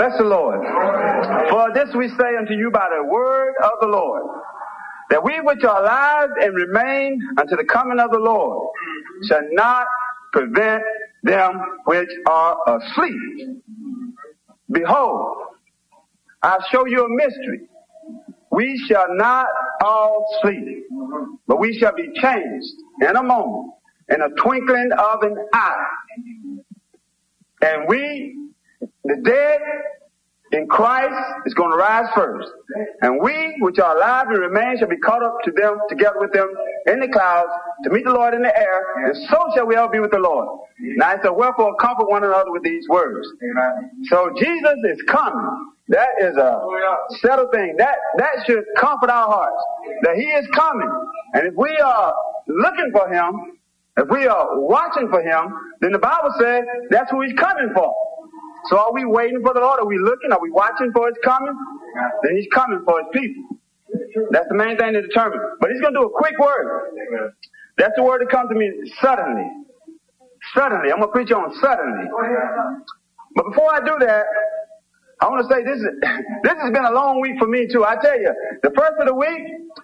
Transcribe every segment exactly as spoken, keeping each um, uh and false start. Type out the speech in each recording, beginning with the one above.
Bless the Lord. For this we say unto you by the word of the Lord, that we which are alive and remain unto the coming of the Lord shall not prevent them which are asleep. Behold, I show you a mystery. We shall not all sleep, but we shall be changed in a moment, in a twinkling of an eye. And we, the dead in Christ, is going to rise first. And we, which are alive and remain, shall be caught up to them, together with them in the clouds, to meet the Lord in the air, and so shall we all be with the Lord. Now it says, wherefore comfort one another with these words. Amen. So Jesus is coming. That is a settled thing. That, that should comfort our hearts, that he is coming. And if we are looking for him, if we are watching for him, then the Bible says that's who he's coming for. So are we waiting for the Lord? Are we looking? Are we watching for his coming? Then he's coming for his people. That's the main thing to determine. But he's going to do a quick word. That's the word that comes to me suddenly. Suddenly. I'm going to preach on suddenly. But before I do that, I want to say this is, this has been a long week for me too. I tell you, the first of the week,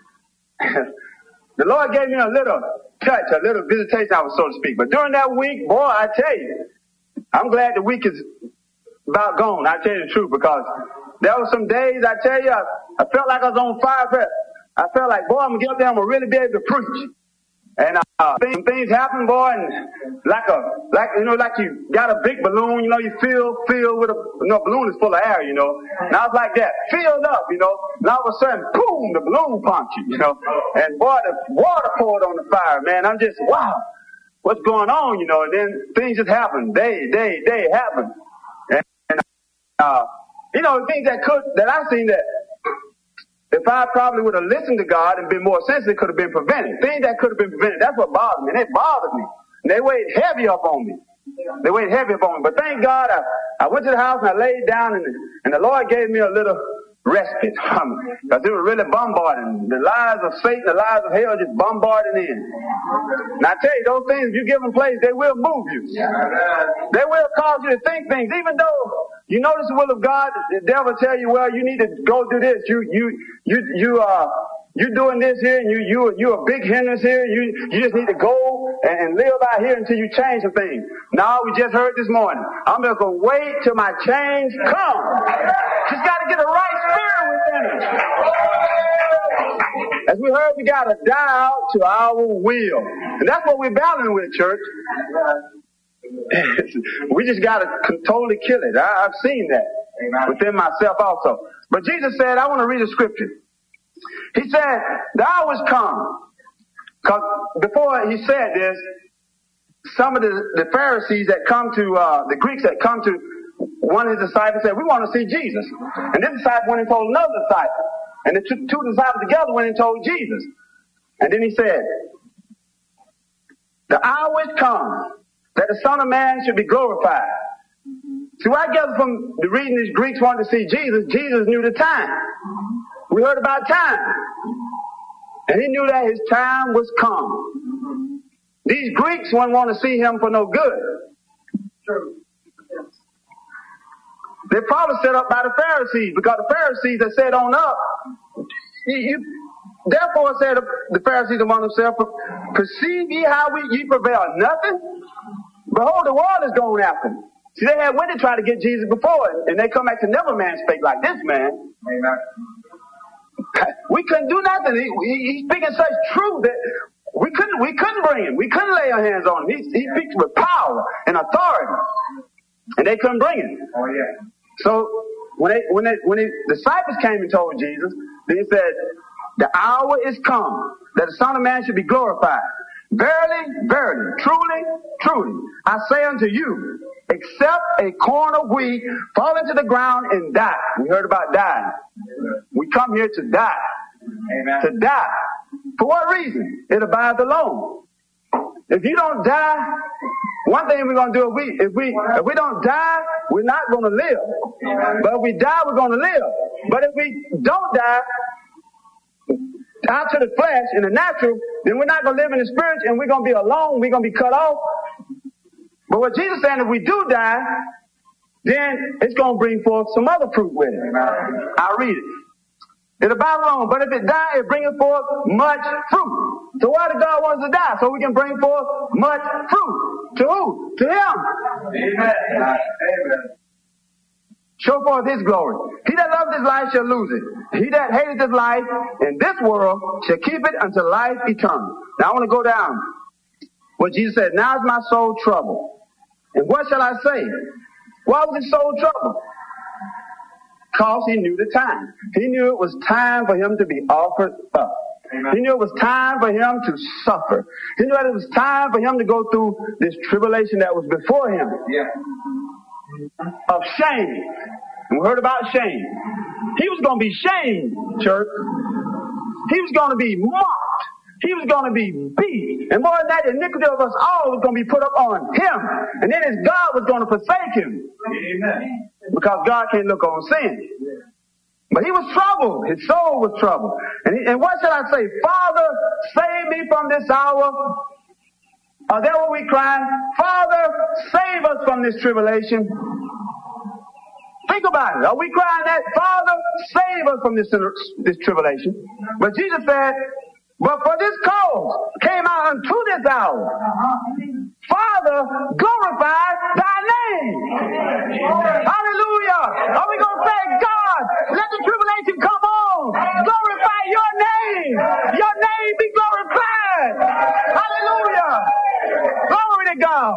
the Lord gave me a little touch, a little visitation, so to speak. But during that week, boy, I tell you, I'm glad the week is about gone. I tell you the truth, because there were some days, I tell you, I, I felt like I was on fire. I felt like, boy, I'm going to get up there, I'm going to really be able to preach. And uh, things, things happen, boy, and like a, like, you know, like you got a big balloon, you know, you fill, fill with a, you know, balloon is full of air, you know. And I was like that, filled up, you know. And all of a sudden, boom, the balloon punctured, you know. And boy, the water poured on the fire, man. I'm just, wow, what's going on, you know. And then things just happen, day, day, day happen. And, and uh, you know, things that could, that I seen that, if I probably would have listened to God and been more sensitive, could have been prevented. Things that could have been prevented. That's what bothered me. And it bothered me. And they weighed heavy up on me. They weighed heavy up on me. But thank God, I, I went to the house and I laid down, and, and the Lord gave me a little respite from it. Because it was really bombarding. The lies of Satan, the lies of hell just bombarding in. And I tell you, those things, if you give them place, they will move you. They will cause you to think things. Even though you notice the will of God, the devil tell you, well, you need to go do this. You, you, you, you, uh, you doing this here, and you, you, you a big hindrance here. You, you just need to go and, and live out here until you change some things. Now, we just heard this morning, I'm just going to wait till my change comes. Just got to get the right spirit within us. As we heard, we got to die out to our will. And that's what we're battling with, church. We just got to totally kill it. I, I've seen that within myself also. But Jesus said, I want to read a scripture. He said, the hour is come. Because before he said this, some of the, the Pharisees that come to, uh, the Greeks that come to one of his disciples said, we want to see Jesus. And this disciple went and told another disciple. And the two, two disciples together went and told Jesus. And then he said, the hour is come that the Son of Man should be glorified. See, what I gather from the reading these Greeks wanted to see Jesus, Jesus knew the time. We heard about time. And he knew that his time was come. These Greeks wouldn't want to see him for no good. True. They're probably set up by the Pharisees, because the Pharisees that said on up, you, you, therefore said the Pharisees among themselves, perceive ye how we, ye prevail nothing? Behold, the world is going after him. See, they had went to try to get Jesus before, and they come back to never man spake like this man. Amen. We couldn't do nothing. He, he, he's speaking such truth that we couldn't, we couldn't bring him. We couldn't lay our hands on him. He, he speaks with power and authority, and they couldn't bring him. Oh yeah. So when they, when they, when the disciples came and told Jesus, then he said, the hour is come that the Son of Man should be glorified. Verily, verily, truly, truly, I say unto you, except a corn of wheat fall into the ground and die. We heard about dying. We come here to die. Amen. To die. For what reason? It abides alone. If you don't die, one thing we're going to do, if we, if we, if we don't die, we're not going to live. But if we die, we're going to live. But if we don't die, out to the flesh, in the natural, then we're not going to live in the spirit, and we're going to be alone, we're going to be cut off. But what Jesus is saying, if we do die, then it's going to bring forth some other fruit with it. I'll read it. It'll abide alone, but if it die, it bringeth forth much fruit. So why did God want us to die? So we can bring forth much fruit. To who? To Him. Amen. Amen. Show forth His glory. He that loveth his life shall lose it. He that hateth his life in this world shall keep it unto life eternal. Now I want to go down. What Jesus said, now is my soul troubled. And what shall I say? Why was his soul troubled? Because he knew the time. He knew it was time for him to be offered up. Amen. He knew it was time for him to suffer. He knew that it was time for him to go through this tribulation that was before him. Yeah. Of shame. And we heard about shame. He was going to be shamed, church. He was going to be mocked. He was going to be beat. And more than that, the iniquity of us all was going to be put up on him. And then his God was going to forsake him. Amen. Because God can't look on sin. But he was troubled. His soul was troubled. And, he, and what shall I say? Father, save me from this hour. Are there what we cry? Father, save us from this tribulation. Think about it. Are we crying that? Father, save us from this, this tribulation. But Jesus said, but for this cause came out unto this hour. Father, glorify thy name. Hallelujah. Are we going to say, God, let the tribulation come on. Glorify your name. Your name be glorified. Hallelujah. Glory to God.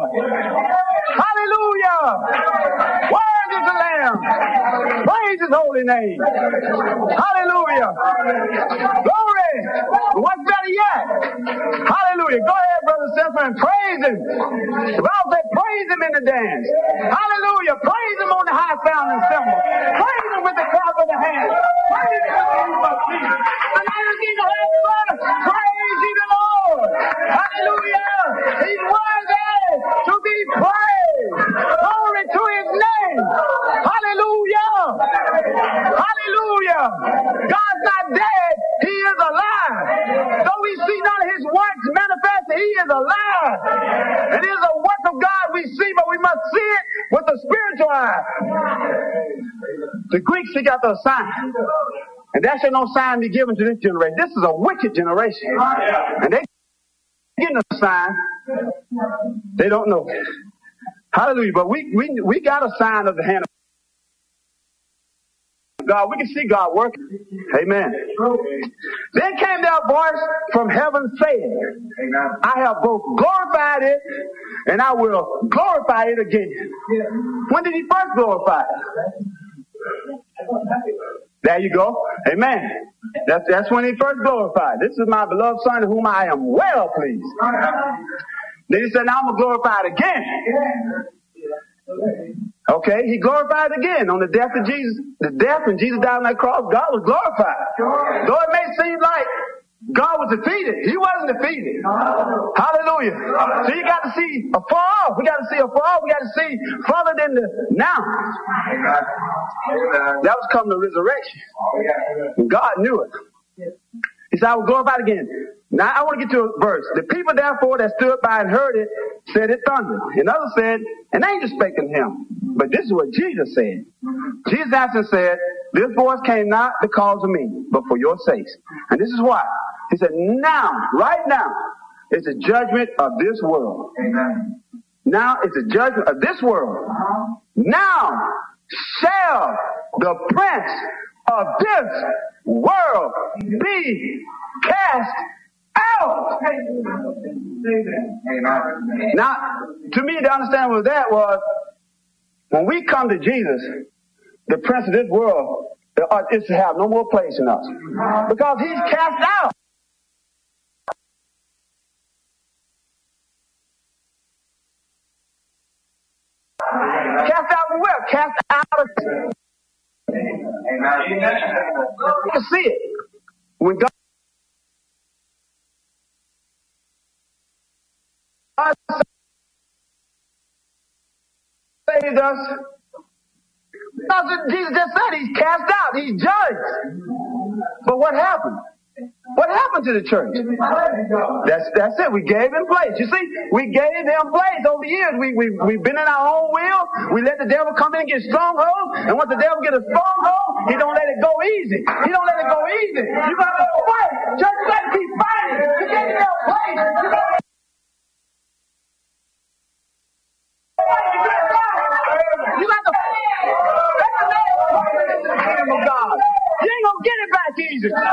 Hallelujah. Word is the Lamb. Praise his holy name. Hallelujah. Glory. What's better yet? Hallelujah. Go ahead, brother Stephen, and praise him. The Bible said, praise him in the dance. Hallelujah. Praise him on the high sounding cymbal. Praise him with the clap of the hand. Praise him in the name of Jesus. The name of Jesus has blood. Praise ye the Lord. Hallelujah. He's worthy to be praised. Glory to his name. Hallelujah. Hallelujah. God's not dead. He is alive. Though we see none of his works manifested, he is alive. It is a work of God we see, but we must see it with the spiritual eye. The Greeks seek out the sign. And that shall no sign be given to this generation. This is a wicked generation. And they get a sign. They don't know. Hallelujah. But we, we, we got a sign of the hand of God. We can see God working. Amen. Then came there a voice from heaven saying, I have both glorified it and I will glorify it again. When did he first glorify it? There you go. Amen. That's, that's when he first glorified. This is my beloved Son in whom I am well pleased. Then he said, now I'm going to glorify it again. Okay, he glorified again on the death of Jesus. The death when Jesus died on that cross, God was glorified. Though it may seem like God was defeated, he wasn't defeated. Hallelujah. So you got to see afar off. We got to see afar off. We got to see further than the now. That was coming to resurrection. And God knew it. He said, I will glorify it again. Now I want to get to a verse. The people therefore that stood by and heard it said it thundered. And others said, an angel spake unto him. But this is what Jesus said. Jesus answered and said, this voice came not because of me, but for your sakes. And this is why. He said, now, right now, is the judgment of this world. Amen. Now is the judgment of this world. Now shall the prince of this world be cast out. Now, to me, to understand what that was, when we come to Jesus, the prince of this world is to have no more place in us. Because he's cast out. Cast out from where? Cast out of sin. You can see it. When God saved us, Jesus just said he's cast out, he's judged. But what happened? What happened to the church? That's that's it. We gave him place. You see, we gave them place over the years. We we we've been in our own will. We let the devil come in and get strongholds. And once the devil get a stronghold, he don't let it go easy. He don't let it go easy. You gotta fight. Church, you gotta keep fighting. You can't get no place. You gotta You got to fight in the kingdom of God. You ain't gonna get it back easy. But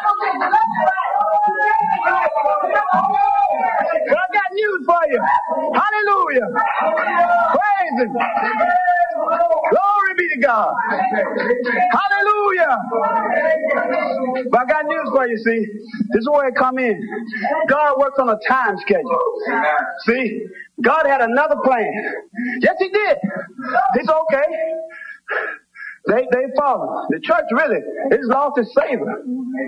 I got news for you. Hallelujah. Praise him. Glory be to God. Hallelujah. But I got news for you, see. This is where it come in. God works on a time schedule. See, God had another plan. Yes, he did. It's okay. They they follow. The church really has lost its savor.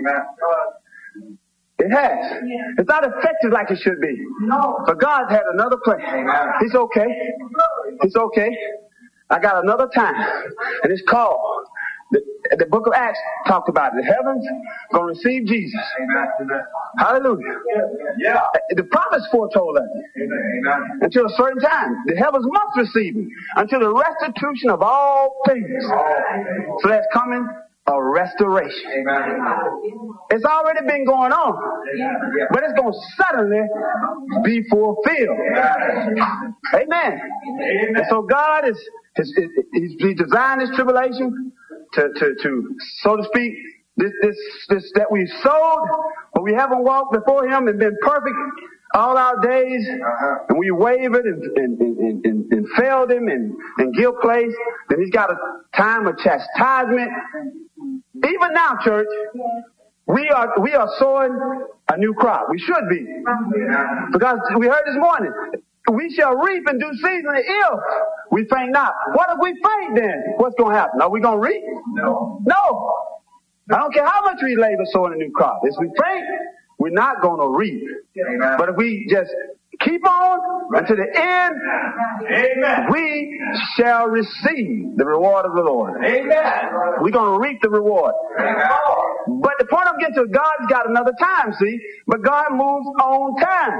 It has. It's not effective like it should be. But God had another plan. It's okay. It's okay. I got another time. And it's called, the, the book of Acts talked about it. The heavens going to receive Jesus. Hallelujah. Yeah. The prophets foretold that. Until a certain time, the heavens must receive him. Until the restitution of all things. So that's coming a restoration. It's already been going on. But it's going to suddenly be fulfilled. Amen. And so God is, is, is He designed this tribulation to, to, to, so to speak, this, this, this, that we sowed, but we haven't walked before Him and been perfect all our days, and we wavered and, and, and, and, and failed Him and, and guilt place. Then He's got a time of chastisement. Even now, church, we are we are sowing a new crop. We should be, because we heard this morning, we shall reap in due season if we faint not. What if we faint then? What's going to happen? Are we going to reap? No. No. I don't care how much we labor sowing a new crop. If we faint, we're not going to reap. Amen. But if we just keep on until the end, amen, we shall receive the reward of the Lord. Amen. We're going to reap the reward. Amen. But the point I'm getting to, God's got another time, see? But God moves on time.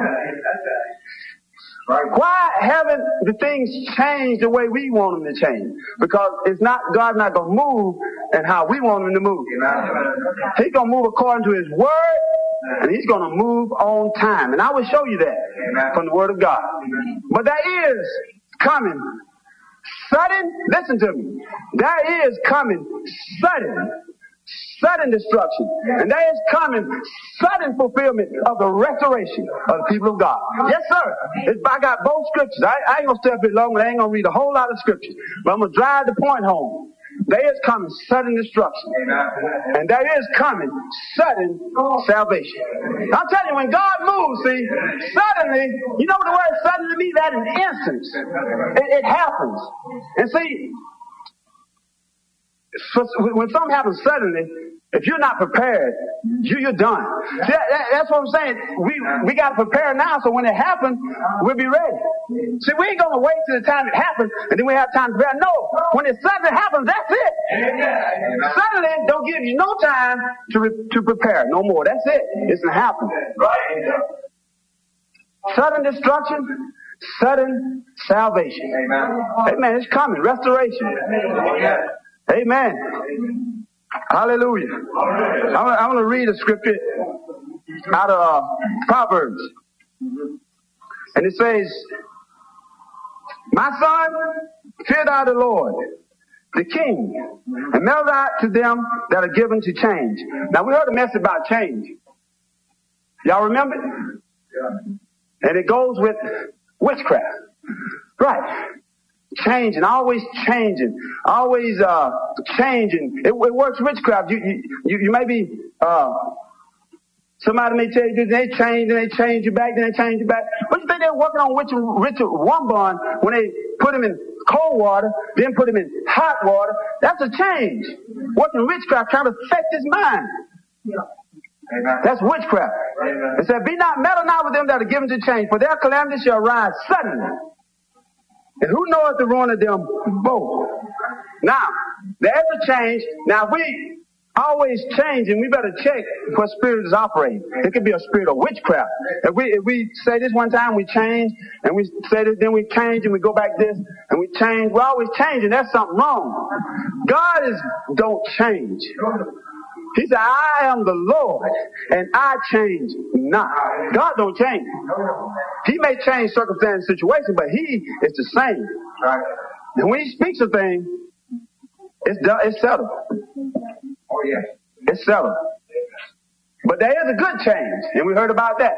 Right. Why haven't the things changed the way we want them to change? Because it's not, God's not going to move and how we want him to move. He's going to move according to his word, and he's going to move on time. And I will show you that from the word of God. But there is coming sudden, listen to me, there is coming sudden sudden destruction. And there is coming sudden fulfillment of the restoration of the people of God. Yes, sir. It's, I got both scriptures. I, I ain't going to stay up here long, and I ain't going to read a whole lot of scriptures. But I'm going to drive the point home. There is coming sudden destruction. And there is coming sudden salvation. I'm telling you, when God moves, see, suddenly, you know what the word suddenly means? That in instance. It, it happens. And see, so when something happens suddenly, if you're not prepared, you, you're done. See, that, that, that's what I'm saying. We we got to prepare now, so when it happens, we'll be ready. See, we ain't going to wait till the time it happens, and then we have time to prepare. No, when it suddenly happens, that's it. Suddenly, don't give you no time to re- to prepare no more. That's it. It's going to happen. Sudden destruction, sudden salvation. Amen. It's coming. Restoration. Amen. Hallelujah. I'm going to read a scripture out of uh, Proverbs. And it says, "My son, fear thou the Lord, the King, and melt out to them that are given to change." Now, we heard a message about change. Y'all remember it? And it goes with witchcraft. Right. Changing, always changing, always uh changing. It, it works witchcraft. You you you may be uh somebody may tell you this, they change and they change you back, then they change you back. What do you think they're working on Richard Richard Wurmbrand when they put him in cold water, then put him in hot water? That's a change. Working witchcraft trying to affect his mind. Yeah. That's witchcraft. Amen. It said, "Be not meddle not with them that are given to change, for their calamity shall rise suddenly. And who knoweth the ruin of them both?" Now, there's a change. Now, if we always changing. We better check what spirit is operating. It could be a spirit of witchcraft. If we if we say this one time, we change, and we say this, then we change, and we go back this, and we change. We're always changing. That's something wrong. God is don't change. He said, I am the Lord, and I change not. God don't change. He may change circumstance and situation, but He is the same. And when He speaks a thing, it's done, it's settled. Oh, yeah. It's settled. But there is a good change, and we heard about that.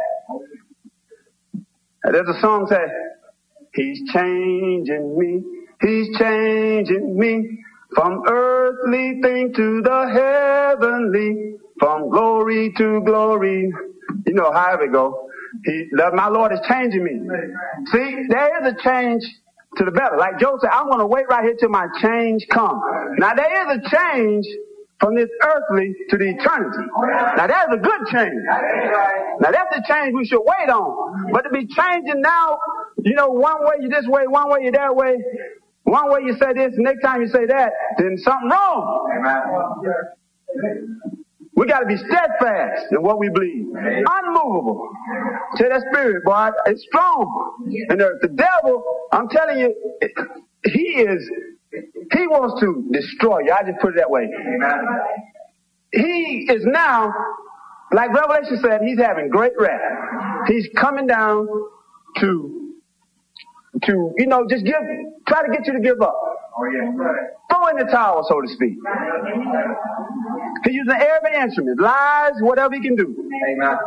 And there's a song that says, He's changing me, He's changing me, from earthly thing to the heavenly, from glory to glory. You know how it go. He, my Lord is changing me. See, there is a change to the better. Like Job said, I'm going to wait right here till my change comes. Now there is a change from this earthly to the eternity. Now that's a good change. Now that's the change we should wait on. But to be changing now, you know, one way you this way, one way you that way, one way you say this, the next time you say that, then something wrong. We got to be steadfast in what we believe. Unmovable. Say that spirit, boy, it's strong. And the, the devil, I'm telling you, he is, he wants to destroy you. I just put it that way. He is now, like Revelation said, he's having great wrath. He's coming down to, to, you know, just give, try to get you to give up. Oh, yeah. Throw in the towel, so to speak. He's using every instrument, lies, whatever he can do. Amen.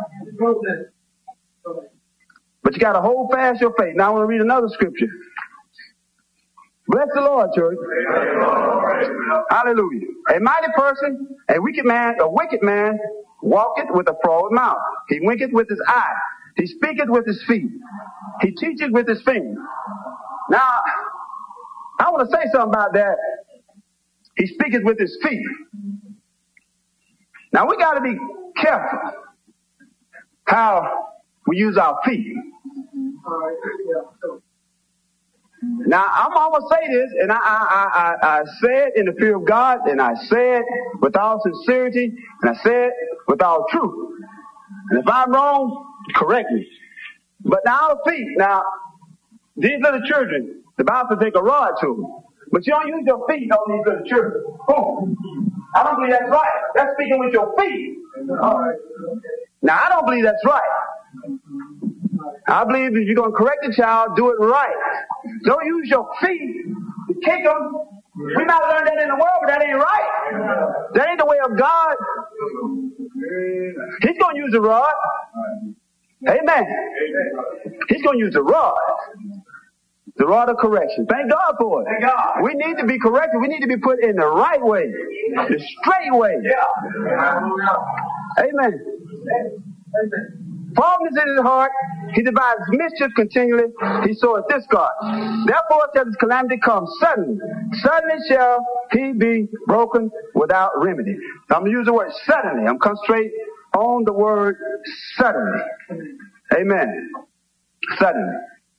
But you got to hold fast your faith. Now I want to read another scripture. Bless the Lord, church. Hallelujah. A mighty person, a wicked man, a wicked man, walketh with a froward mouth. He winketh with his eye. He speaketh with his feet. He teacheth with his finger. Now, I want to say something about that. He speaketh with his feet. Now, we got to be careful how we use our feet. Now, I'm, I'm going to say this, and I, I, I, I say it in the fear of God, and I say it with all sincerity, and I say it with all truth. And if I'm wrong, correct me. But now, our feet, now, these little children, the Bible says take a rod to them. But you don't use your feet on these little children. Boom. I don't believe that's right. That's speaking with your feet. All right. Now, I don't believe that's right. I believe if you're going to correct a child, do it right. Don't use your feet to kick them. We might learn that in the world, but that ain't right. That ain't the way of God. He's going to use the rod. Amen. He's going to use the rod. The rod of correction. Thank God for it. Thank God. We need to be corrected. We need to be put in the right way. The straight way. Yeah. Amen. Amen. Form is in his heart. He divides mischief continually. He soweth discord. Therefore shall his calamity come suddenly. Suddenly shall he be broken without remedy. Now, I'm going to use the word suddenly. I'm concentrating on the word suddenly. Amen. Suddenly.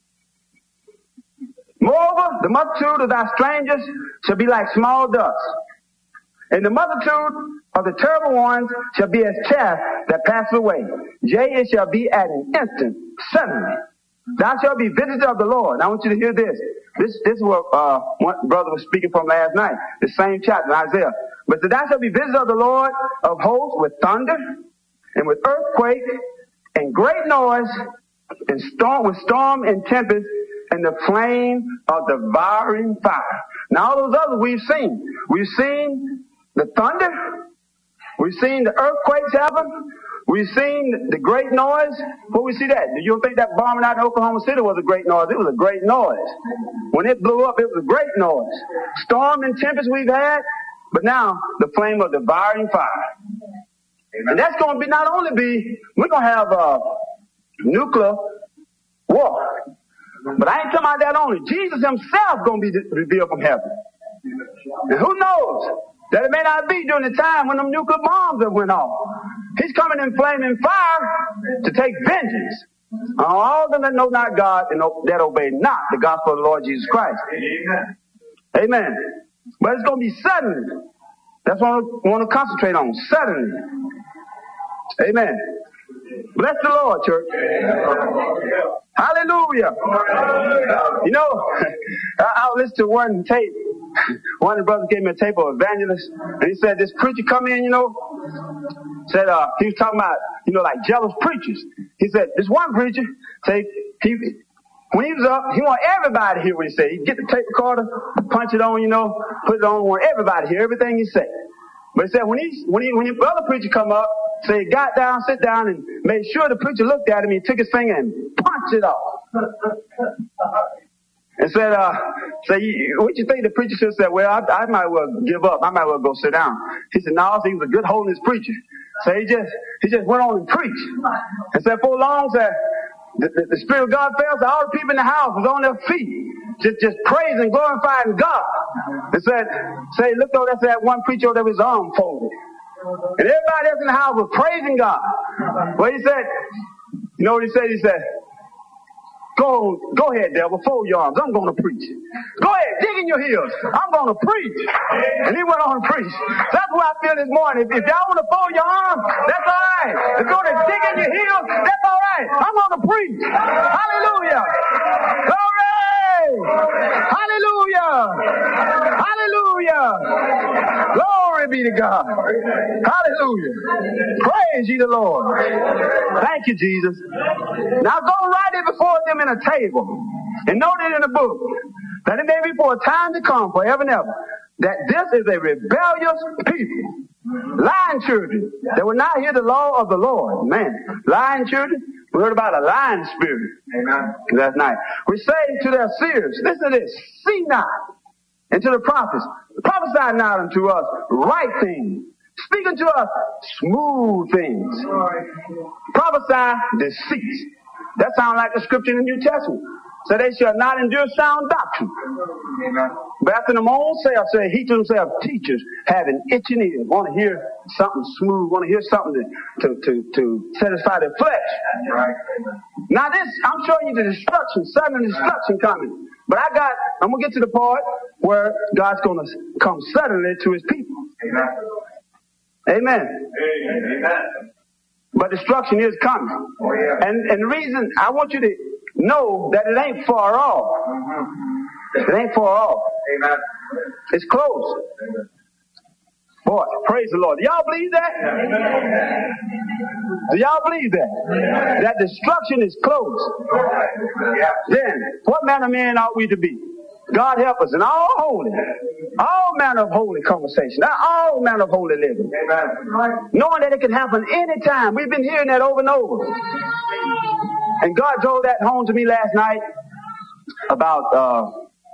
Moreover, the multitude of thy strangers shall be like small dust. And the multitude of the terrible ones shall be as chaff that passeth away. Yea, it shall be at an instant, suddenly. Thou shalt be visited of the Lord. Now I want you to hear this. This, this is what uh, one brother was speaking from last night. The same chapter in Isaiah. But thou shalt be visited of the Lord of hosts with thunder and with earthquake and great noise and storm with storm and tempest and the flame of devouring fire. Now all those others we've seen. We've seen the thunder. We've seen the earthquakes happen. We've seen the great noise. What we see that? Do you think that bombing out in Oklahoma City was a great noise? It was a great noise. When it blew up, it was a great noise. Storm and tempest we've had, but now the flame of devouring fire. Amen. And that's going to be not only be, we're going to have a nuclear war. But I ain't talking about that only. Jesus himself going to be revealed from heaven. And who knows that it may not be during the time when them nuclear bombs have went off. He's coming in flaming fire to take vengeance on all them that know not God and that obey not the gospel of the Lord Jesus Christ. Amen. Amen. But it's going to be sudden. That's what I want to concentrate on. Suddenly. Amen. Bless the Lord, church. Hallelujah. You know, I, I listened to one tape. One of the brothers gave me a tape of evangelist, and he said, this preacher come in, you know, said, uh, he was talking about, you know, like jealous preachers. He said, this one preacher, say, he, when he was up, he want everybody to hear what he said. He'd get the tape recorder, punch it on, you know, put it on, want everybody to hear everything he said. But he said, when he, when he, when the other preacher come up, so he got down, sit down, and made sure the preacher looked at him. He took his finger and punched it off. And said, uh, say, what you think the preacher should have said? Well, I, I might well give up. I might well go sit down. He said, no, he was a good holiness preacher. So he just, he just went on and preached. And said, for long, said, the, the, the Spirit of God fell, so all the people in the house was on their feet, just, just praising, glorifying God. And said, say, looked over there, said, one preacher over there with his arm folded. And everybody else in the house was praising God. Well, he said, you know what he said? He said, Go, go ahead, devil, fold your arms. I'm going to preach. Go ahead, dig in your heels. I'm going to preach. And he went on and preached. That's what I feel this morning. If, if y'all want to fold your arms, that's all right. If you want to dig in your heels, that's all right. I'm going to preach. Hallelujah. Glory. Hallelujah. Hallelujah. Glory be to God. Hallelujah. Praise ye the Lord. Thank you, Jesus. Now go write it before them in a table and note it in a book, that it may be for a time to come, forever and ever, that this is a rebellious people, lying children, that will not hear the law of the Lord. Man, lying children. We heard about a lying spirit. Amen. Last night. We say to their seers, listen to this, see not, and to the prophets, prophesy not unto us right things, speak unto us smooth things, prophesy deceits. That sounds like the scripture in the New Testament. So they shall not endure sound doctrine. Amen. But after them own self say, he to themselves teachers having itching ears, want to hear something smooth, want to hear something to, to, to, to satisfy their flesh. Right. Now this, I'm showing you the destruction, sudden destruction coming. But I got, I'm going to get to the part where God's going to come suddenly to his people. Amen. Amen. Amen. But destruction is coming. Oh, yeah. And, and the reason I want you to know that it ain't far off. Mm-hmm. It ain't far off. Amen. It's close. Amen. Boy, praise the Lord. Do y'all believe that? Amen. Do y'all believe that? Amen. That destruction is close. Yeah. Then, what manner of men ought we to be? God help us in all holy, all manner of holy conversation, all manner of holy living. Amen. Knowing that it can happen anytime. We've been hearing that over and over. And God drove that home to me last night about uh,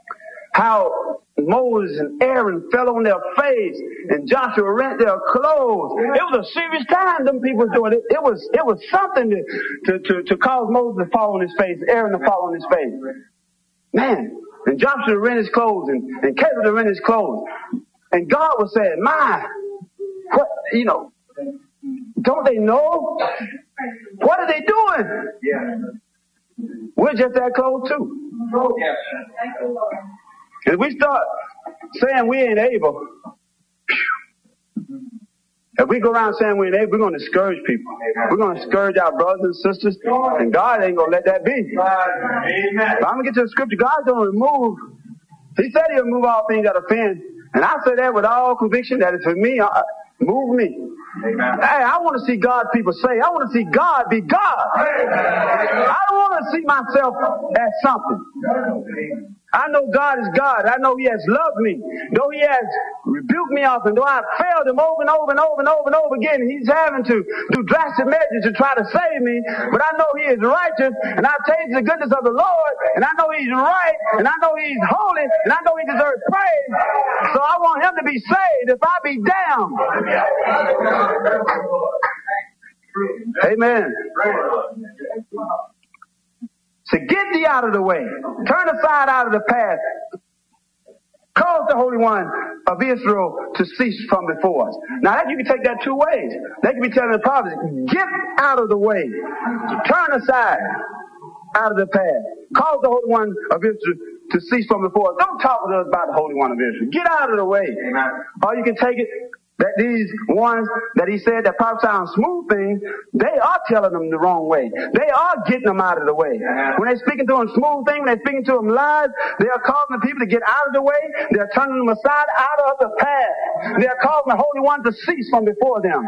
how Moses and Aaron fell on their face and Joshua rent their clothes. It was a serious time them people was doing it. It was it was something to, to, to, to cause Moses to fall on his face, Aaron to fall on his face. Man. And Joshua rent his clothes, and, and Caleb to rent his clothes. And God was saying, my, what, you know, don't they know? What are they doing? Yeah. We're just that close too. Yes. If we start saying we ain't able, if we go around saying we ain't able, we're going to discourage people. We're going to discourage our brothers and sisters, and God ain't going to let that be. Amen. But I'm going to get to the scripture. God's going to remove, he said he'll remove all things that offend. And I say that with all conviction, that it's for me, uh, move me. Amen. Hey, I want to see God's people say, I want to see God be God. Amen. I don't want to see myself as something. I know God is God. I know he has loved me. Though he has rebuked me often, though I've failed him over and over and over and over and over again, he's having to do drastic measures to try to save me. But I know he is righteous, and I've tasted the goodness of the Lord, and I know he's right, and I know he's holy, and I know he deserves praise. So I want him to be saved if I be damned. Amen. So get thee out of the way. Turn aside out of the path. Cause the Holy One of Israel to cease from before us. Now that you can take that two ways. They can be telling the prophets, get out of the way. Turn aside out of the path. Cause the Holy One of Israel to cease from before us. Don't talk to us about the Holy One of Israel. Get out of the way. Amen. Or you can take it, that these ones that he said that prophesy on smooth things, they are telling them the wrong way. They are getting them out of the way. When they're speaking to them smooth things, when they're speaking to them lies, they are causing the people to get out of the way. They're turning them aside out of the path. They are causing the Holy One to cease from before them.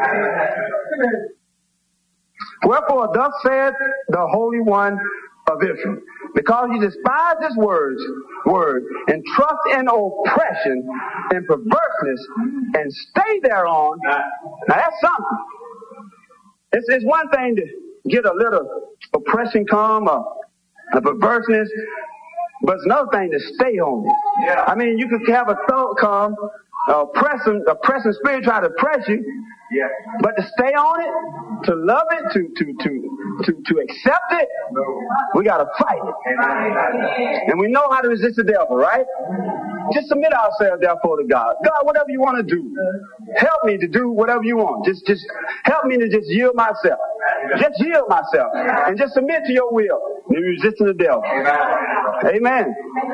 Wherefore, thus saith the Holy One of Israel, because you despise his words, word, and trust in oppression and perverseness, and stay thereon. Now that's something. It's, it's one thing to get a little oppression come, or a perverseness, but it's another thing to stay on it. Yeah. I mean, you could have a thought come, a pressing, a pressing spirit try to press you. Yeah. But to stay on it, to love it, to to to to, to accept it, we gotta fight it. And we know how to resist the devil, right? Just submit ourselves therefore to God. God, whatever you want to do, help me to do whatever you want. Just just help me to just yield myself. Just yield myself. And just submit to your will. You're resisting the devil. Amen.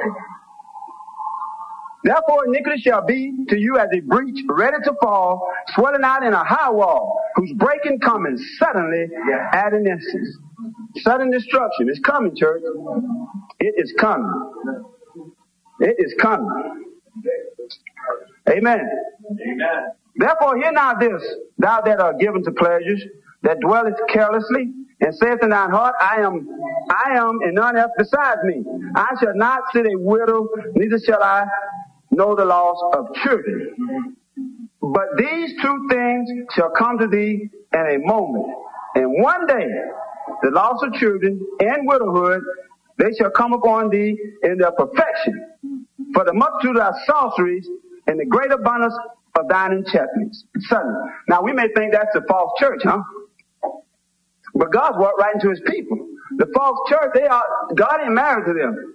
Therefore iniquity shall be to you as a breach ready to fall, swelling out in a high wall, whose breaking coming suddenly at an instant. Sudden destruction is coming, church. It is coming. It is coming. Amen. Amen. Therefore hear now this, thou that art given to pleasures, that dwellest carelessly, and saith in thine heart, I am, I am, and none else besides me. I shall not sit a widow, neither shall I know the loss of children. But these two things shall come to thee in a moment. And one day, the loss of children and widowhood, they shall come upon thee in their perfection. For the multitude of thy sorceries and the great abundance of thine enchantments. Suddenly. Now we may think that's the false church, huh? But God's walked right into his people. The false church, they are, God ain't married to them.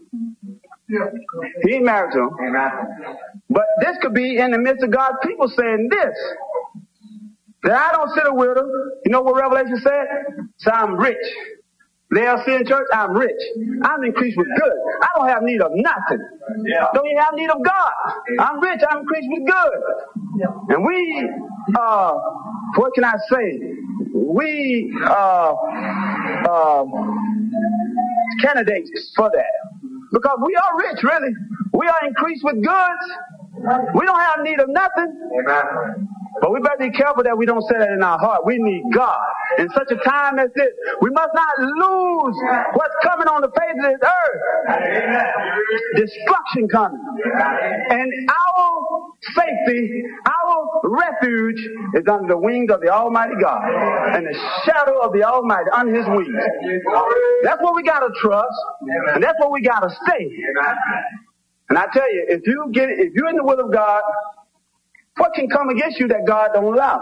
He ain't married to them. Amen. But this could be in the midst of God's people saying this, that I don't sit a widow. You know what Revelation said? So I'm rich. They'll say in church, I'm rich. I'm increased with good. I don't have need of nothing. Yeah. Don't even have need of God. I'm rich. I'm increased with good. Yeah. And we, uh, what can I say? We, uh, uh, candidates for that. Because we are rich, really. We are increased with goods. We don't have need of nothing. Amen. But we better be careful that we don't say that in our heart. We need God. In such a time as this, we must not lose what's coming on the face of this earth. Amen. Destruction coming. And our safety, our refuge is under the wings of the Almighty God. And the shadow of the Almighty under his wings. That's what we got to trust. And that's what we got to stay. And I tell you, if you get, if you're in the will of God, what can come against you that God don't allow?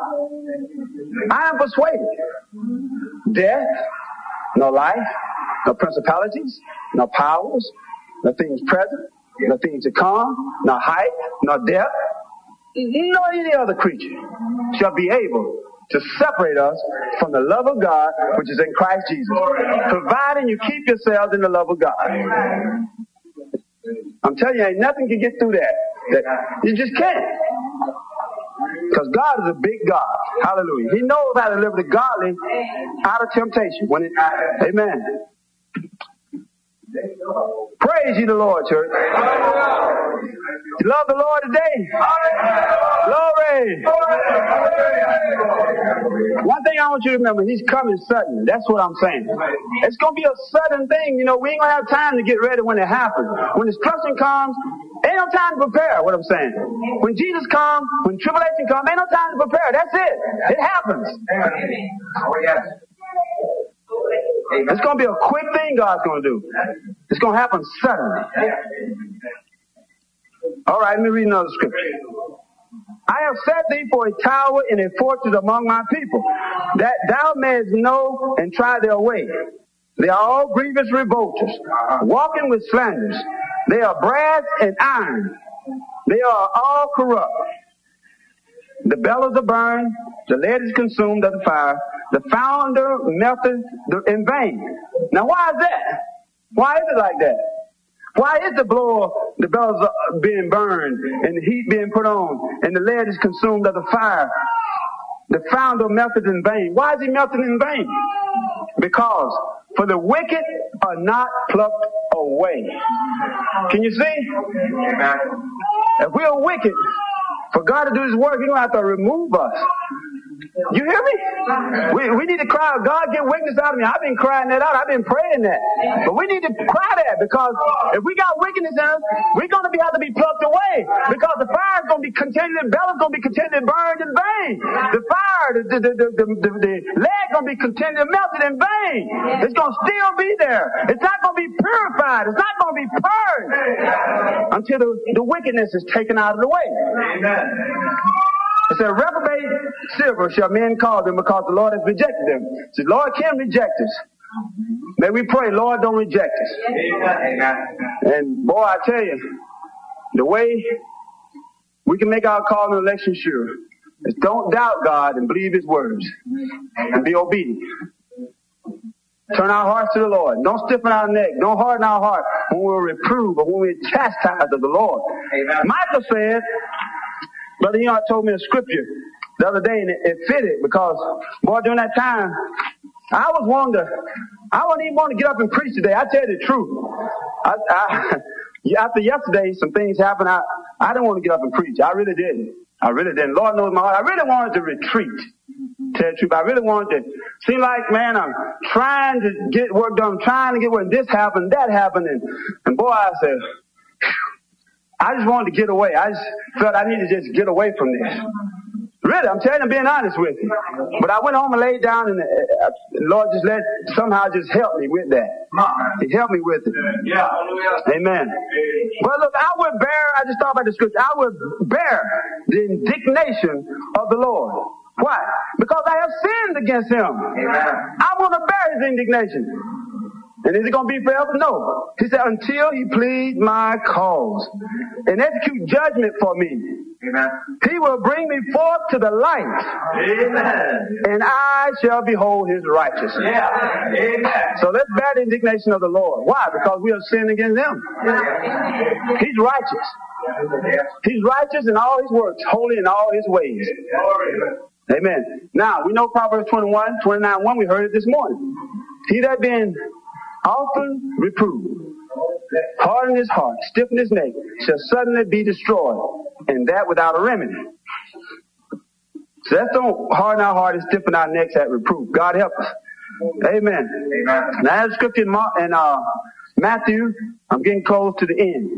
I am persuaded. Death, no life, no principalities, no powers, no things present, no things to come, no height, no depth, no any other creature shall be able to separate us from the love of God which is in Christ Jesus, providing you keep yourselves in the love of God. I'm telling you, ain't nothing can get through that. that you just can't. Because God is a big God. Hallelujah. He knows how to deliver the godly out of temptation. When it, amen. Praise ye the Lord, church. You love the Lord today? Glory. One thing I want you to remember, he's coming suddenly. That's what I'm saying. It's going to be a sudden thing. You know, we ain't going to have time to get ready when it happens. When destruction comes, ain't no time to prepare, what I'm saying. When Jesus comes, when tribulation comes, ain't no time to prepare. That's it. It happens. It's going to be a quick thing God's going to do. It's going to happen suddenly. All right, let me read another scripture. I have set thee for a tower and a fortress among my people, that thou mayest know and try their way. They are all grievous revolters, walking with slanders. They are brass and iron. They are all corrupt. The bellows are burned, the lead is consumed of the fire, the founder melted in vain. Now why is that? Why is it like that? Why is the blower, the bells are being burned and the heat being put on and the lead is consumed of the fire? The founder melted in vain. Why is he melting in vain? Because for the wicked are not plucked away. Can you see? If we are wicked, for God to do His work, He's going to have to remove us. You hear me? We, we need to cry out, God, get wickedness out of me. I've been crying that out. I've been praying that. But we need to cry that, because if we got wickedness in us, we're going to be, have to be plucked away, because the fire is going to be continually, the bellows going to be continually burned in vain. The fire, the, the, the, the, the, the lead going to be continually melted in vain. It's going to still be there. It's not going to be purified. It's not going to be purged until the, the wickedness is taken out of the way. Amen. It said, reprobate silver shall men call them, because the Lord has rejected them. It says, Lord can reject us. May we pray, Lord, don't reject us. Amen. And boy, I tell you, the way we can make our call and election sure is don't doubt God and believe His words and be obedient. Turn our hearts to the Lord. Don't stiffen our neck. Don't harden our heart when we're reproved or when we're chastised of the Lord. Amen. Michael said, Brother Enoch told me a scripture the other day, and it, it fitted, because, boy, during that time, I was wanting to, I wasn't even want to get up and preach today. I tell you the truth. I, I, after yesterday, some things happened. I, I didn't want to get up and preach. I really didn't. I really didn't. Lord knows my heart. I really wanted to retreat. Tell the truth. I really wanted to, seem like, man, I'm trying to get work done. I'm trying to get work. This happened, that happened. And, and boy, I said, phew. I just wanted to get away. I just felt I needed to just get away from this. Really, I'm telling you, I'm being honest with you. But I went home and laid down, and the Lord just let, somehow just help me with that. He helped me with it. Yeah. Amen. But look, I would bear, I just thought about the scripture, I would bear the indignation of the Lord. Why? Because I have sinned against Him. I want to bear His indignation. And is it going to be forever? No. He said, until He plead my cause and execute judgment for me. Amen. He will bring me forth to the light. Amen. And I shall behold His righteousness. Yeah. Amen. So let's bear the indignation of the Lord. Why? Because we have sinned against Him. Yeah. He's righteous. He's righteous in all His works, holy in all His ways. Amen. Now, we know Proverbs twenty-one, twenty-nine, one. We heard it this morning. He that been often reproved, harden his heart, stiffen his neck, shall suddenly be destroyed, and that without a remedy. So let's don't harden our heart and stiffen our necks at reproof. God help us. Amen. Amen. Now, as scripture in, Mark, in uh, Matthew, I'm getting close to the end.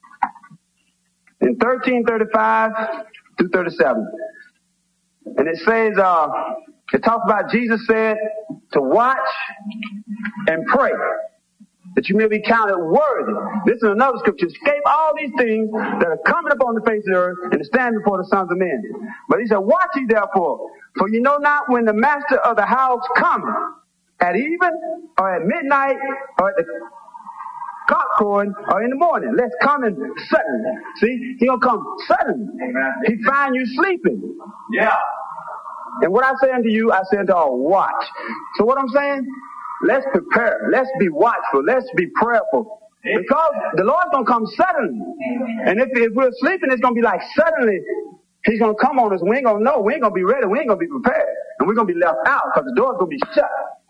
In thirteen thirty-five through thirty-seven. And it says, uh, it talks about Jesus said to watch and pray, that you may be counted worthy. This is another scripture. Escape all these things that are coming upon the face of the earth and to stand before the sons of men. But he said, watch ye therefore, for you know not when the master of the house cometh, at even, or at midnight, or at the cock crowing, or in the morning. Let's come in suddenly. See, he'll come suddenly. Amen. He find you sleeping. Yeah. And what I say unto you, I say unto all, watch. So what I'm saying, let's prepare. Let's be watchful. Let's be prayerful. Because the Lord's going to come suddenly. And if, if we're sleeping, it's going to be like suddenly He's going to come on us. We ain't going to know. We ain't going to be ready. We ain't going to be prepared. And we're going to be left out because the door's going to be shut.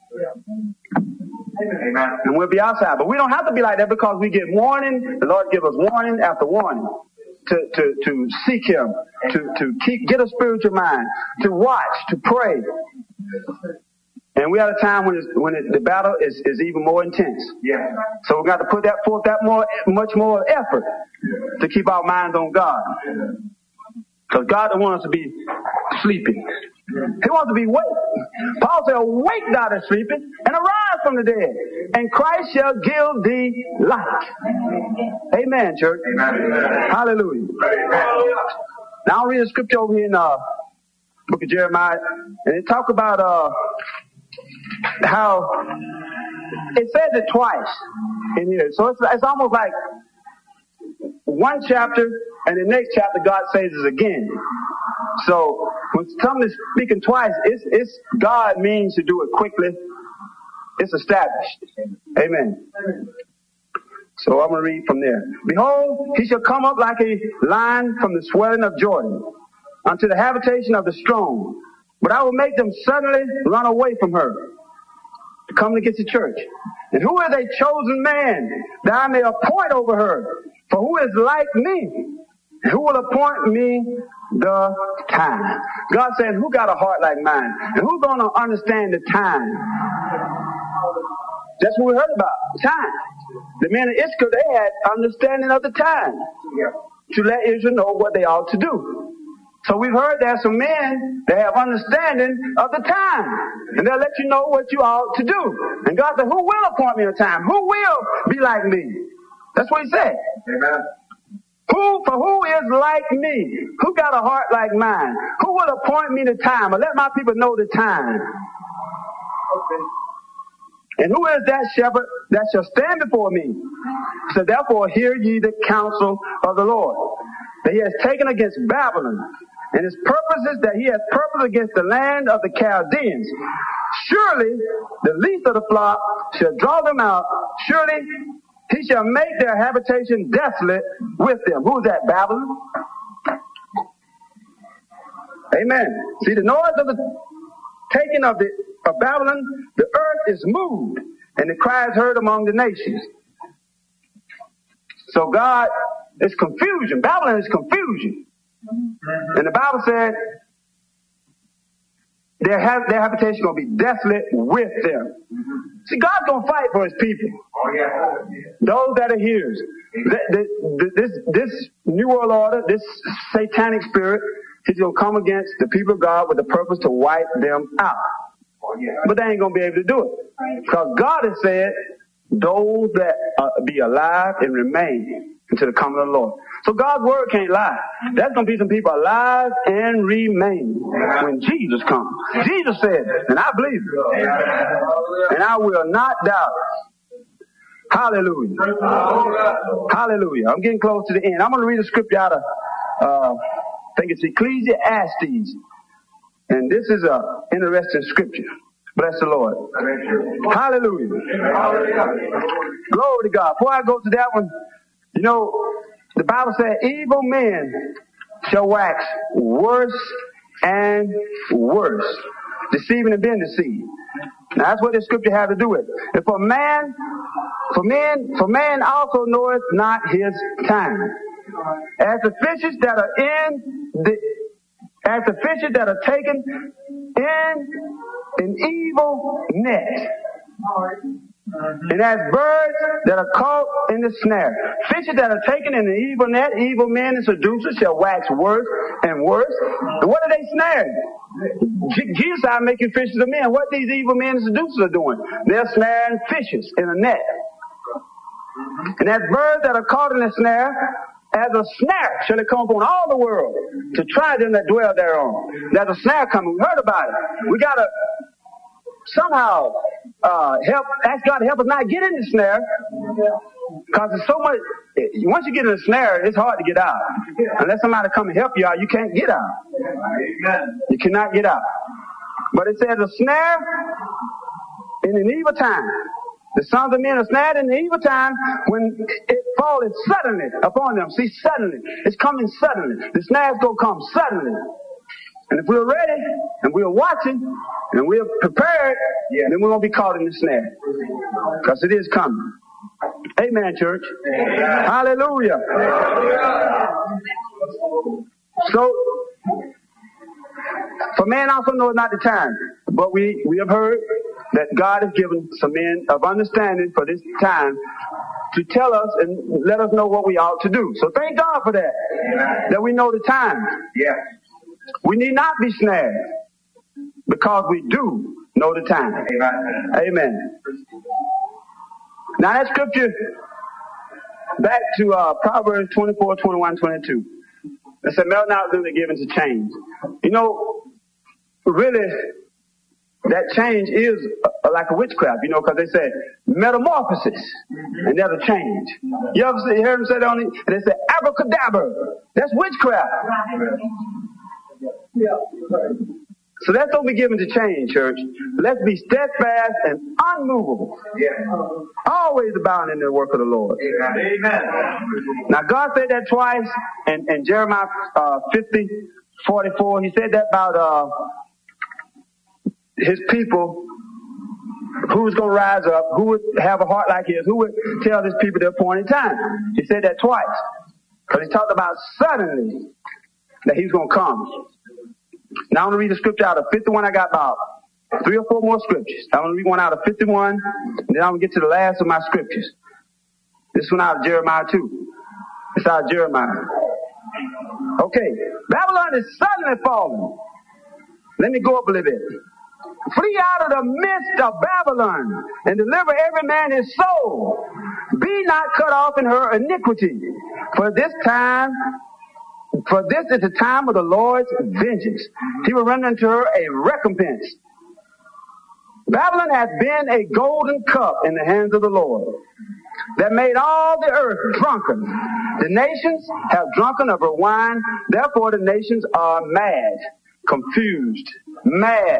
Amen. And we'll be outside. But we don't have to be like that, because we get warning. The Lord give us warning after warning. To, to, to seek Him, to, to keep, get a spiritual mind, to watch, to pray. And we're at a time when, it's, when it, the battle is, is even more intense. Yeah. So we've got to put that forth that more, much more effort to keep our minds on God. Because God don't want us to be sleeping. He wants to be awake. Paul said, awake thou that sleeping, and arise from the dead, and Christ shall give thee light. Amen, church. Amen. Hallelujah. Amen. Now I'll read a scripture over here in the uh, book of Jeremiah, and it talk about uh, how it says it twice in here. So it's, it's almost like one chapter, and the next chapter God says it again. So when something is speaking twice, it's, it's God means to do it quickly. It's established. Amen. So I'm going to read from there. Behold, he shall come up like a lion from the swelling of Jordan unto the habitation of the strong. But I will make them suddenly run away from her, to come against the church. And who is a chosen man that I may appoint over her? For who is like me? And who will appoint me the time? God said, who got a heart like mine? And who's going to understand the time? That's what we heard about, time. The men of Issachar, they had understanding of the time to let Israel know what they ought to do. So we've heard there are some men that have understanding of the time. And they'll let you know what you ought to do. And God said, who will appoint me a time? Who will be like me? That's what he said. Amen. Who, for who is like me? Who got a heart like mine? Who will appoint me the time or let my people know the time? Okay. And who is that shepherd that shall stand before me? So therefore hear ye the counsel of the Lord, that he has taken against Babylon, and his purpose is that he has purpose against the land of the Chaldeans. Surely the least of the flock shall draw them out. Surely he shall make their habitation desolate with them. Who is that, Babylon? Amen. See, the noise of the taking of the of Babylon, the earth is moved, and the cry is heard among the nations. So God, it's confusion. Babylon is confusion. And the Bible said their, ha- their habitation is going to be desolate with them. See, God's going to fight for his people. Those that are his. The, the, the, this, this New World Order, this satanic spirit, he's going to come against the people of God with the purpose to wipe them out. But they ain't going to be able to do it. Because God has said, those that uh, be alive and remain until the coming of the Lord. So God's word can't lie. There's going to be some people alive and remain when Jesus comes. Jesus said it, and I believe it. And I will not doubt it. Hallelujah. Hallelujah. I'm getting close to the end. I'm going to read a scripture out of, uh, I think it's Ecclesiastes. And this is a interesting scripture. Bless the Lord. Hallelujah. Glory to God. Before I go to that one, you know, the Bible said evil men shall wax worse and worse, deceiving and being deceived. Now that's what this scripture has to do with. And for man, for men, for man also knoweth not his time. As the fishes that are in the As the fishes that are taken in an evil net, and as birds that are caught in the snare. Fishes that are taken in an evil net, evil men and seducers shall wax worse and worse. And what are they snaring? Jesus are making fishes of men. What these evil men and seducers are doing? They're snaring fishes in a net. And as birds that are caught in a snare, as a snare shall it come upon all the world to try them that dwell thereon. There's a snare coming. We heard about it. We gotta somehow uh, help, ask God to help us not get in the snare, because it's so much. Once you get in the snare, it's hard to get out. Unless somebody come and help you out, you can't get out. You cannot get out. But it says a snare in an evil time. The sons of men are snared in the evil time when it falleth suddenly upon them. See, suddenly. It's coming suddenly. The snare's going to come suddenly. And if we're ready, and we're watching, and we're prepared, yeah, then we're going to be caught in the snare. Because it is coming. Amen, church. Amen. Hallelujah. Hallelujah. So, for man also knows not the time. But we, we have heard that God has given some men of understanding for this time to tell us and let us know what we ought to do. So thank God for that. Amen. That we know the time. Yeah. We need not be snared because we do know the time. Amen. Amen. Now that scripture, back to uh, Proverbs twenty-four, twenty-one, twenty-two. It said, "Melt not them that give into change." You know, really, that change is uh, like a witchcraft, you know, because they say metamorphosis, and there's a change. You ever see, heard them say that on it? And they say abracadabra. That's witchcraft. So let's don't be given to change, church. Let's be steadfast and unmovable. Yeah. Always abounding in the work of the Lord. Amen. Now God said that twice in, in Jeremiah uh, fifty, forty-four. He said that about uh, his people, who was going to rise up, who would have a heart like his, who would tell his people their appointed time. He said that twice. Because he talked about suddenly that he's going to come. Now I'm going to read a scripture out of fifty-one. I got about three or four more scriptures. I'm going to read one out of fifty-one, and then I'm going to get to the last of my scriptures. This one out of Jeremiah two. It's out of Jeremiah. Okay. Babylon is suddenly falling. Let me go up a little bit. Flee out of the midst of Babylon and deliver every man his soul. Be not cut off in her iniquity. For this time, for this is the time of the Lord's vengeance. He will render unto her a recompense. Babylon has been a golden cup in the hands of the Lord that made all the earth drunken. The nations have drunken of her wine. Therefore the nations are mad, confused, mad.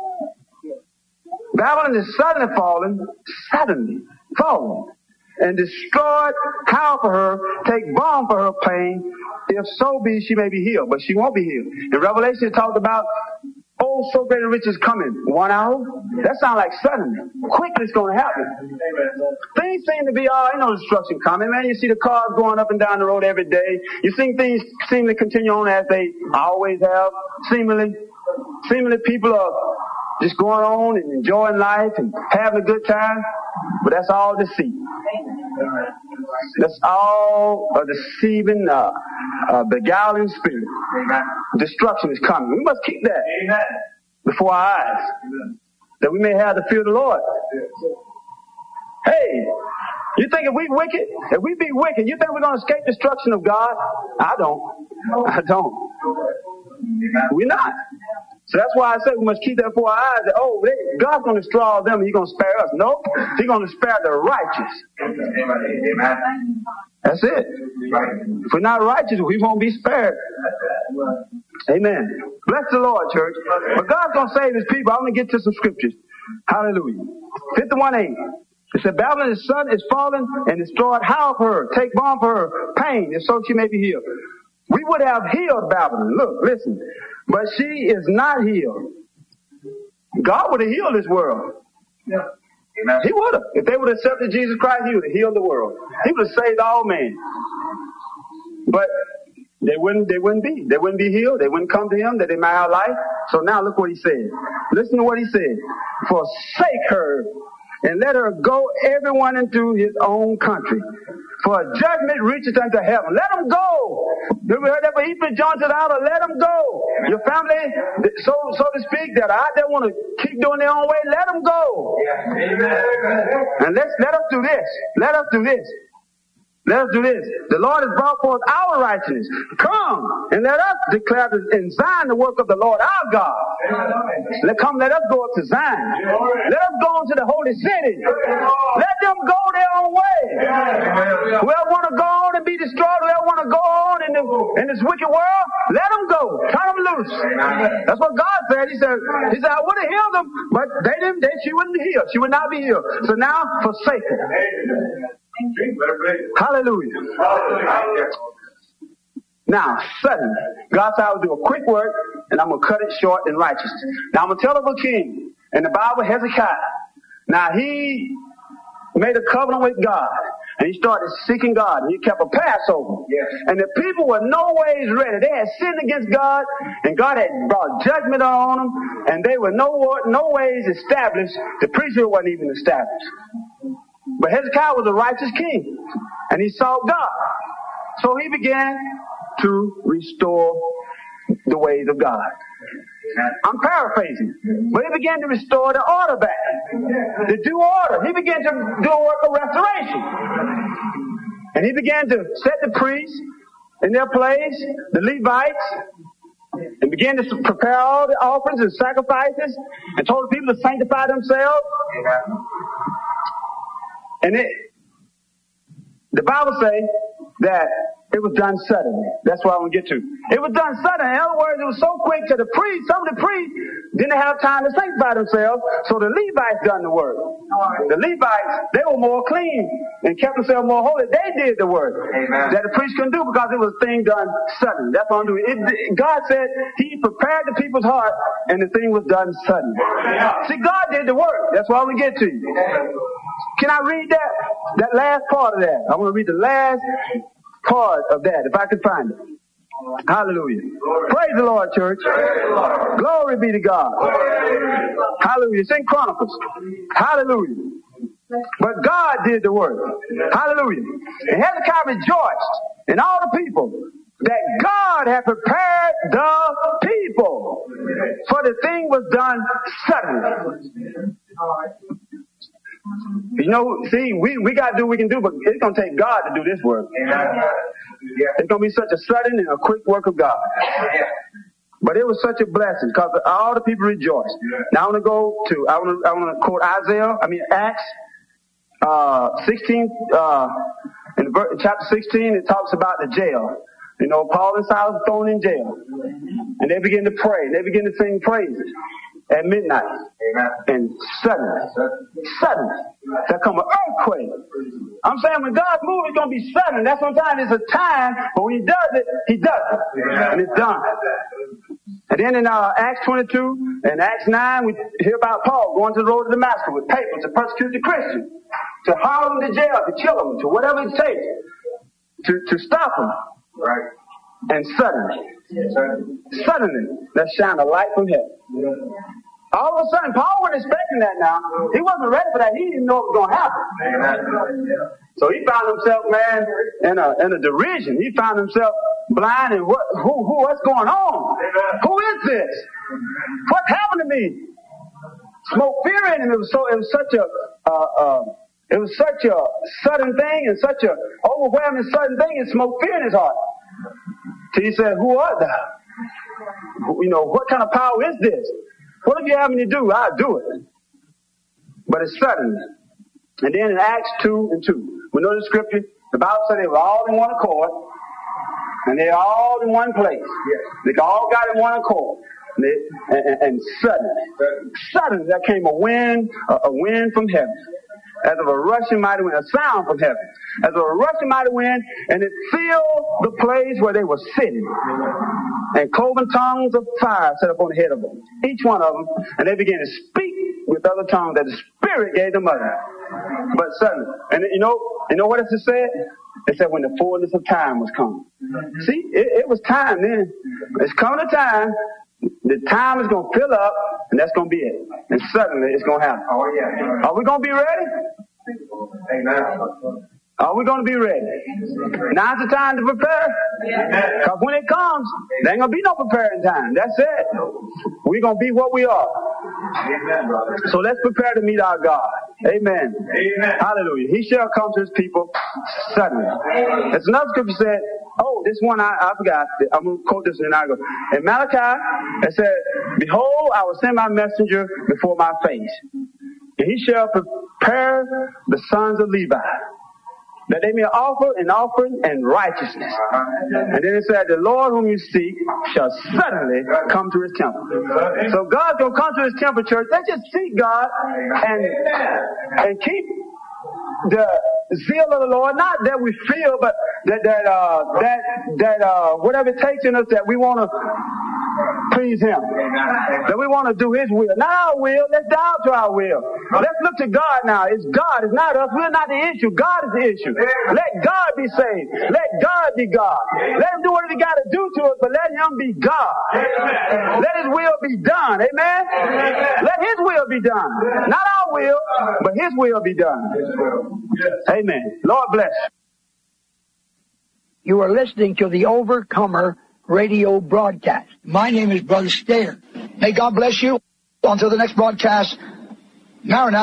Babylon is suddenly fallen, suddenly fallen, and destroyed. Howl for her, take balm for her pain, if so be she may be healed. But she won't be healed. In Revelation it talked about, oh, so great a riches coming. One hour? That sounds like suddenly. Quickly it's going to happen. Things seem to be, oh, ain't no destruction coming, man. You see the cars going up and down the road every day. You see things seem to continue on as they always have. Seemingly, seemingly people are just going on and enjoying life and having a good time. But that's all deceit. That's all a deceiving, uh, uh, beguiling spirit. Destruction is coming. We must keep that before our eyes, that we may have the fear of the Lord. Hey, you think if we wicked, if we be wicked, you think we're going to escape destruction of God? I don't. I don't. We're not. So that's why I say we must keep that before our eyes. That, oh, they, God's going to destroy all of them and He's going to spare us. No, He's going to spare the righteous. Amen. That's it. If we're not righteous, we won't be spared. Amen. Bless the Lord, church. But God's going to save His people. I'm going to get to some scriptures. Hallelujah. fifty-one eight. It said, Babylon's son is fallen and destroyed. Howl for her. Take balm for her pain, and so she may be healed. We would have healed Babylon. Look, listen. But she is not healed. God would have healed this world. Yeah. Amen. He would have. If they would have accepted Jesus Christ, He would have healed the world. He would have saved all men. But they wouldn't, they wouldn't be. They wouldn't be healed. They wouldn't come to Him that they might have life. So now look what He said. Listen to what He said. Forsake her and let her go everyone into his own country. For a judgment reaches unto heaven. Let them go. Have we heard that for Ephraim, John to the outer? Let them go. Your family, so so to speak, that are out there want to keep doing their own way, let them go. And let's let us do this. Let us do this. Let us do this. The Lord has brought forth our righteousness. Come and let us declare in Zion the work of the Lord our God. Let come, let us go up to Zion. Let us go into the holy city. Let them go their own way. Whoever want to go on and be destroyed, whoever want to go on in, the, in this wicked world, let them go. Turn them loose. That's what God said. He said, He said, I would have healed them, but they didn't. They, she wouldn't be healed. She would not be healed. So now forsake her. Hallelujah. Hallelujah. Now, suddenly, God said I would do a quick work, and I'm going to cut it short in righteousness. Now, I'm going to tell of a king in the Bible, Hezekiah. Now, he made a covenant with God, and he started seeking God, and he kept a Passover. Yes. And the people were no ways ready. They had sinned against God, and God had brought judgment on them, and they were no, no ways established. The priesthood wasn't even established. But Hezekiah was a righteous king, and he sought God. So he began to restore the ways of God. I'm paraphrasing. But he began to restore the order back, the due order. He began to do a work of restoration. And he began to set the priests in their place, the Levites, and began to prepare all the offerings and sacrifices, and told the people to sanctify themselves. And it, the Bible says that It was done suddenly. That's what I want to get to. It was done suddenly. In other words, it was so quick to the priests. Some of the priests didn't have time to sanctify themselves, so the Levites done the work. The Levites, they were more clean and kept themselves more holy. They did the work Amen. That the priests couldn't do because it was a thing done suddenly. That's what I'm doing. It, God said He prepared the people's heart, and the thing was done suddenly. See, God did the work. That's what I want to get to you. Can I read that? That last part of that. I want to read the last part of that, if I can find it. Hallelujah. Praise the Lord, church. Glory be to God. Hallelujah. It's in Chronicles. Hallelujah. But God did the work. Hallelujah. And Hezekiah rejoiced in all the people that God had prepared the people, for the thing was done suddenly. You know, see, we, we got to do what we can do, but it's going to take God to do this work. It's going to be such a sudden and a quick work of God. But it was such a blessing because all the people rejoiced. Now I want to go to, I want to, I want to quote Isaiah, I mean Acts uh, sixteen, uh, in chapter sixteen, it talks about the jail. You know, Paul and Silas were thrown in jail. And they begin to pray. They begin to sing praises at midnight. Amen. And suddenly, suddenly, there come an earthquake. I'm saying when God moves, it's going to be sudden. That's sometimes it's a time, but when He does it, He does it. Amen. And it's done. And then in uh, Acts twenty-two and Acts nine, we hear about Paul going to the road to Damascus with papers to persecute the Christians, to haul them to jail, to kill them, to whatever it takes, to, to stop them. Right. And suddenly, suddenly, there shine a light from heaven. All of a sudden, Paul wasn't expecting that now. He wasn't ready for that. He didn't know it was going to happen. So he found himself, man, in a, in a derision. He found himself blind and what, who, who, what's going on? Who is this? What happened to me? Smoke fear in him. It was so, it was such a, uh, uh, it was such a sudden thing and such a overwhelming sudden thing. It smoked fear in his heart. So he said, who art thou? You know, what kind of power is this? What if you have me to do? I'll do it. But it's sudden. And then in Acts two and two, we know the scripture, the Bible said they were all in one accord, and they're all in one place. Yes. They all got in one accord. And, they, and, and suddenly, suddenly there came a wind, a, a wind from heaven, as of a rushing mighty wind, a sound from heaven, as of a rushing mighty wind, and it filled the place where they were sitting. And cloven tongues of fire set upon the head of them, each one of them, and they began to speak with other tongues that the Spirit gave them utterance. But suddenly, and you know, you know what it said? It said when the fullness of time was come. See, it, it was time then. It's coming a time. The time is going to fill up, and that's going to be it. And suddenly, it's going to happen. Oh, yeah. Are we going to be ready? Amen. Are we going to be ready? Now's the time to prepare. Because when it comes, there ain't going to be no preparing time. That's it. We're going to be what we are. So let's prepare to meet our God. Amen. Amen. Hallelujah. He shall come to His people suddenly. There's another scripture said, oh, this one I, I forgot. I'm going to quote this and I go. In Malachi, it said, behold, I will send my messenger before my face. And he shall prepare the sons of Levi, that they may offer an offering and righteousness. And then it said, the Lord whom you seek shall suddenly come to His temple. So God's going to come to His temple, church. Let's just seek God and, and keep the zeal of the Lord. Not that we feel, but that, that, uh, that, that, uh, whatever it takes in us that we want to please Him. That we want to do His will. Not our will. Let's down to our will. Let's look to God now. It's God. It's not us. We're not the issue. God is the issue. Let God be saved. Let God be God. Let Him do what He got to do to us, but let Him be God. Let His will be done. Amen? Let His will be done. Not our will, but His will be done. Amen. Lord bless. You are listening to the Overcomer radio broadcast. My name is Brother Stater. May God bless you. Until the next broadcast, Maranatha.